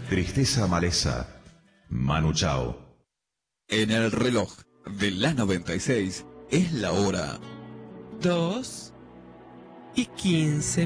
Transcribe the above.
Tristeza Maleza, Manu Chao. En el reloj de la 96 es la hora 2:15.